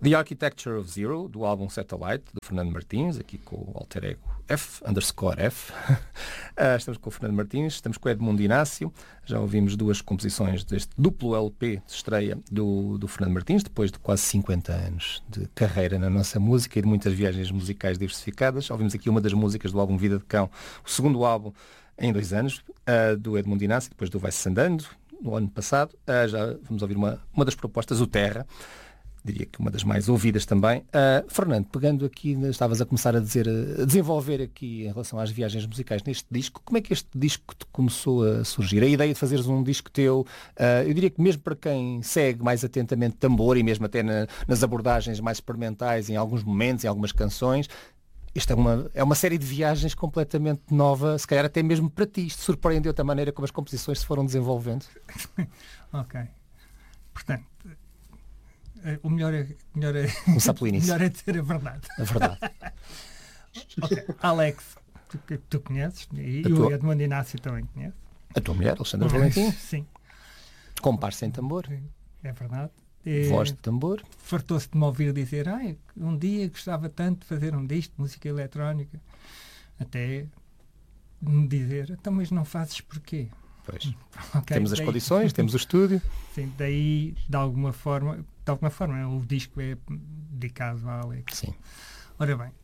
The Architecture of Zero, do álbum Satellite, do Fernando Martins, aqui com o alter ego F_F. Estamos com o Fernando Martins, estamos com o Edmundo Inácio. Já ouvimos 2 composições deste duplo LP de estreia do Fernando Martins, depois de quase 50 anos de carreira na nossa música e de muitas viagens musicais diversificadas. Ouvimos aqui uma das músicas do álbum Vida de Cão, o segundo álbum em 2 anos, do Edmundo Inácio, depois do Vai-se Andando, no ano passado. Já vamos ouvir uma das propostas, o Terra. Diria que uma das mais ouvidas também. Fernando, pegando aqui, estavas a começar a desenvolver aqui em relação às viagens musicais neste disco, como é que este disco te começou a surgir? A ideia de fazeres um disco teu, eu diria que mesmo para quem segue mais atentamente tambor e mesmo até nas abordagens mais experimentais em alguns momentos, em algumas canções, isto é uma série de viagens completamente nova, se calhar até mesmo para ti. Isto surpreendeu-te a maneira como as composições se foram desenvolvendo? Ok. Portanto, o melhor é melhor é dizer a verdade. A verdade. Okay. Alex, tu conheces, e o Edmundo Inácio também conhece. A tua mulher, Alexandra Valentim? Sim. Compar sem tambor. É verdade. Voz de tambor. Fartou-se de me ouvir dizer, um dia gostava tanto de fazer um disco de música eletrónica. Até me dizer, então, mas não fazes porquê? Pois. Okay, temos as condições, temos o estúdio. Sim, daí, de alguma forma, o disco é dedicado a Alex. Sim. Ora bem,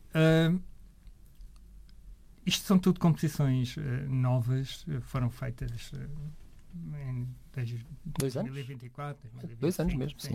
isto são tudo composições novas, foram feitas em 2024, 2025. 2 anos mesmo, sim.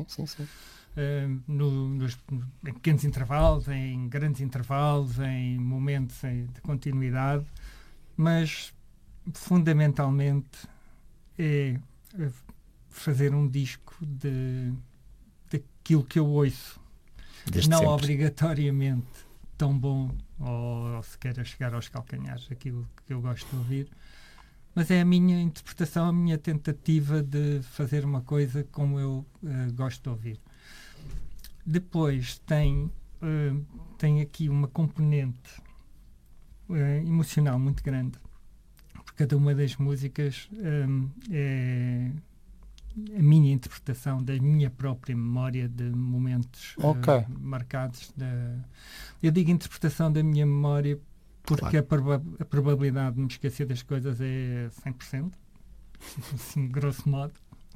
Em pequenos intervalos, em grandes intervalos, em momentos de continuidade, mas fundamentalmente é fazer um disco daquilo que eu ouço. Desde não sempre. Obrigatoriamente tão bom ou sequer a chegar aos calcanhares, aquilo que eu gosto de ouvir, mas é a minha interpretação, a minha tentativa de fazer uma coisa como eu gosto de ouvir. Depois tem aqui uma componente emocional muito grande. Cada uma das músicas é a minha interpretação da minha própria memória de momentos marcados. Eu digo interpretação da minha memória porque claro. A probabilidade de me esquecer das coisas é 100%, assim, grosso modo.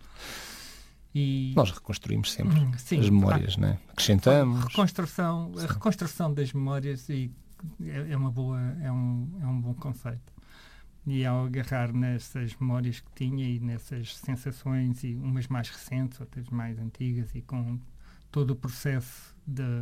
E nós reconstruímos sempre as memórias, né? Acrescentamos. A reconstrução das memórias é um bom conceito. E ao agarrar nessas memórias que tinha e nessas sensações, e umas mais recentes, outras mais antigas, e com todo o processo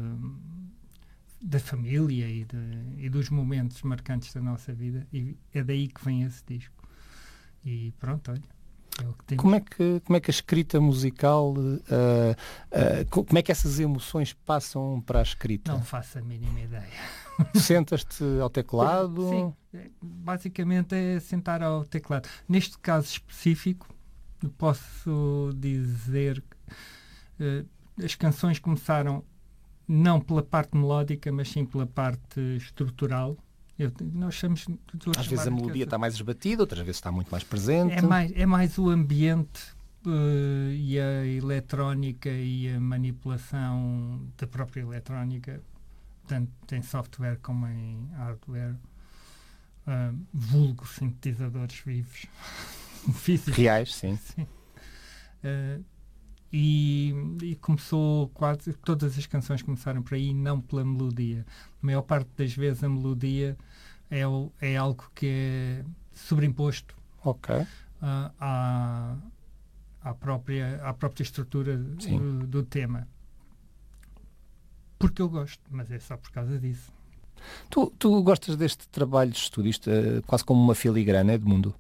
da família e dos momentos marcantes da nossa vida, e é daí que vem esse disco. E pronto, olha. É o que temos. Como é que a escrita musical, como é que essas emoções passam para a escrita? Não faço a mínima ideia. Sentas-te ao teclado? Sim, basicamente é sentar ao teclado. Neste caso específico, posso dizer que as canções começaram não pela parte melódica, mas sim pela parte estrutural. Nós chamamos, às vezes a melodia está mais esbatida, outras vezes está muito mais presente. É mais o ambiente e a eletrónica e a manipulação da própria eletrónica, tanto em software como em hardware, vulgo sintetizadores vivos. Físicos. Reais, sim. E começou quase todas as canções começaram por aí, não pela melodia. A maior parte das vezes a melodia é algo que é sobreimposto à própria estrutura do tema, porque eu gosto, mas é só por causa disso. Tu gostas deste trabalho de estúdio, isto, quase como uma filigrana, Edmundo?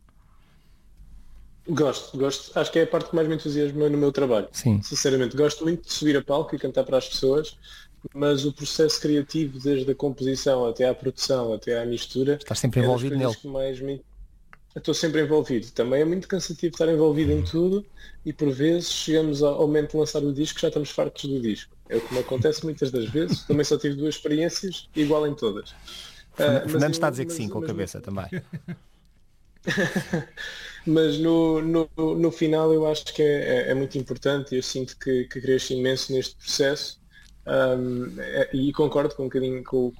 Gosto. Acho que é a parte que mais me entusiasma no meu trabalho. Sim. Sinceramente, gosto muito de subir a palco e cantar para as pessoas, mas o processo criativo, desde a composição até à produção, até à mistura... Estás sempre envolvido nele. Estou sempre envolvido. Também é muito cansativo estar envolvido em tudo e, por vezes, chegamos ao momento de lançar o disco, já estamos fartos do disco. É o que me acontece muitas das vezes. Também só tive 2 experiências, igual em todas. Fernando está a dizer que sim, com a cabeça também. Mas no final eu acho que é muito importante e eu sinto que cresço imenso neste processo, E concordo com um bocadinho com